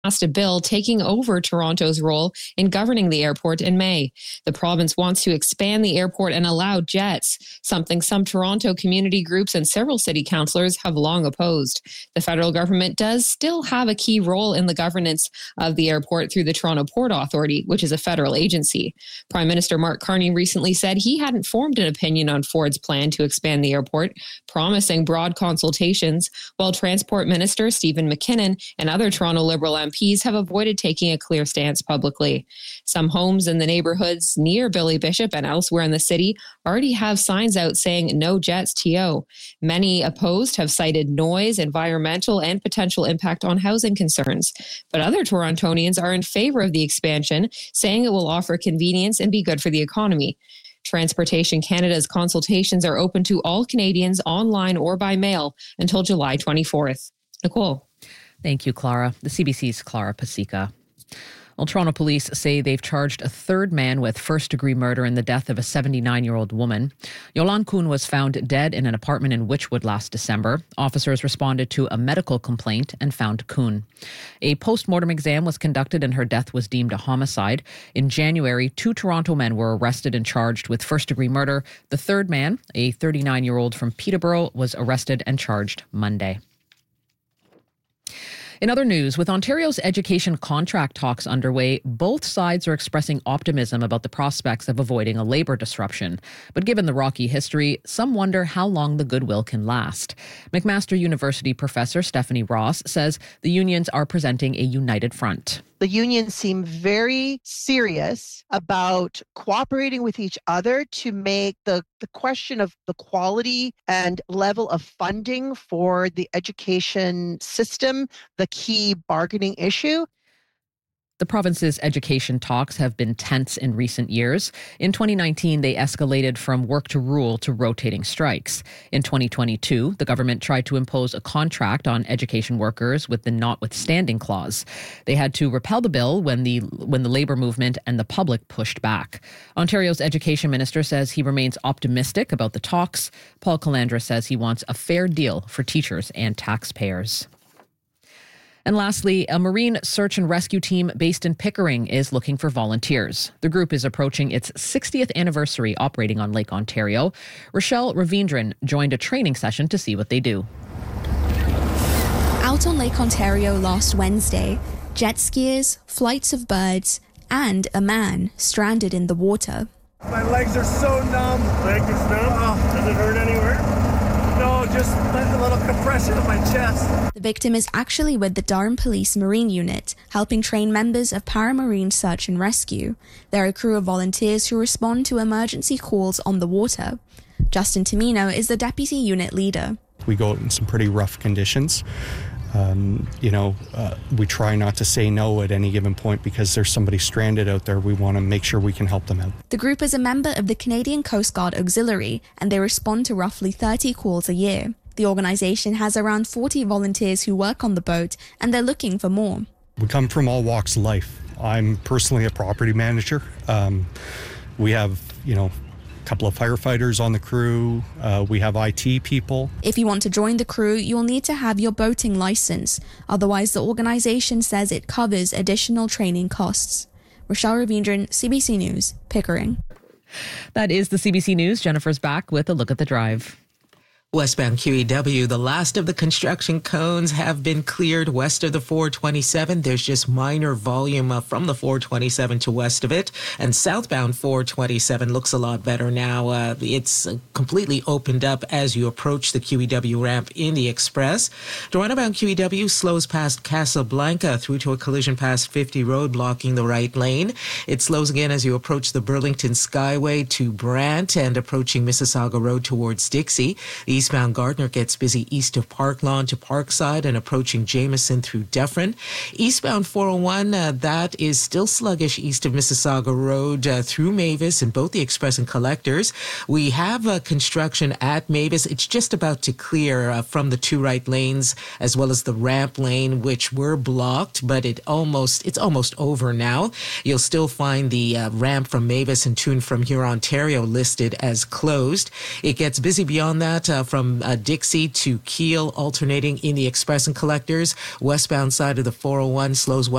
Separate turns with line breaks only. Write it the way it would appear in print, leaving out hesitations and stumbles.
passed a bill taking over Toronto's role in governing the airport in May. The province wants to expand the airport and allow jets, something some Toronto community groups and several city councillors have long opposed. The federal government does still have a key role in the governance of the airport through the Toronto Port Authority, which is a federal agency. Prime Minister Mark Carney recently said he hadn't formed an opinion on Ford's plan to expand the airport, promising broad consultations, while Transport Minister Stephen McKinnon and other Toronto Liberal MPs have avoided taking a clear stance publicly. Some homes in the neighborhoods near Billy Bishop and elsewhere in the city already have signs out saying no jets TO. Many opposed have cited noise, environmental, and potential impact on housing concerns. But other Torontonians are in favor of the expansion, saying it will offer convenience and be good for the economy. Transportation Canada's consultations are open to all Canadians online or by mail until July 24th. Nicole.
Thank you, Clara. The CBC's Clara Pasica. Well, Toronto police say they've charged a third man with first-degree murder in the death of a 79-year-old woman. Yolande Kuhn was found dead in an apartment in Witchwood last December. Officers responded to a medical complaint and found Kuhn. A post-mortem exam was conducted and her death was deemed a homicide. In January, 2 Toronto men were arrested and charged with first-degree murder. The third man, a 39-year-old from Peterborough, was arrested and charged Monday. In other news, with Ontario's education contract talks underway, both sides are expressing optimism about the prospects of avoiding a labour disruption. But given the rocky history, some wonder how long the goodwill can last. McMaster University professor Stephanie Ross says the unions are presenting a united front.
The unions seem very serious about cooperating with each other to make the question of the quality and level of funding for the education system the key bargaining issue.
The province's education talks have been tense in recent years. In 2019, they escalated from work to rule to rotating strikes. In 2022, the government tried to impose a contract on education workers with the notwithstanding clause. They had to repeal the bill when the labour movement and the public pushed back. Ontario's education minister says he remains optimistic about the talks. Paul Calandra says he wants a fair deal for teachers and taxpayers. And lastly, a marine search and rescue team based in Pickering is looking for volunteers. The group is approaching its 60th anniversary operating on Lake Ontario. Rochelle Ravindran joined a training session to see what they do.
Out on Lake Ontario last Wednesday, jet skiers, flights of birds, and a man stranded in the water.
My legs are so numb. Leg is numb? Oh. Does it hurt anywhere? No, just a little compression of my chest.
The victim is actually with the Durham Police Marine Unit, helping train members of Paramarine Search and Rescue. They're a crew of volunteers who respond to emergency calls on the water. Justin Tamino is the deputy unit leader.
We go out in some pretty rough conditions. We try not to say no at any given point because there's somebody stranded out there. We want to make sure we can help them out.
The group is a member of the Canadian Coast Guard Auxiliary, and they respond to roughly 30 calls a year. The organisation has around 40 volunteers who work on the boat, and they're looking for more.
We come from all walks of life. I'm personally a property manager. We have, a couple of firefighters on the crew. We have IT people.
If you want to join the crew, you'll need to have your boating license. Otherwise, the organisation says it covers additional training costs. Rochelle Ravindran, CBC News, Pickering.
That is the CBC News. Jennifer's back with a look at the drive.
Westbound QEW, the last of the construction cones have been cleared west of the 427. There's just minor volume from the 427 to west of it. And southbound 427 looks a lot better now. It's completely opened up as you approach the QEW ramp in the express. Toronto-bound QEW slows past Casablanca through to a collision past 50 Road, blocking the right lane. It slows again as you approach the Burlington Skyway to Brant and approaching Mississauga Road towards Dixie. The eastbound Gardner gets busy east of Park Lawn to Parkside and approaching Jameson through Dufferin. Eastbound 401, that is still sluggish east of Mississauga Road through Mavis in both the Express and Collectors. We have construction at Mavis. It's just about to clear from the two right lanes as well as the ramp lane, which were blocked, but it's almost over now. You'll still find the ramp from Mavis and Tune from Huron, Ontario listed as closed. It gets busy beyond that from Dixie to Kiel, alternating in the express and collectors. Westbound side of the 401 slows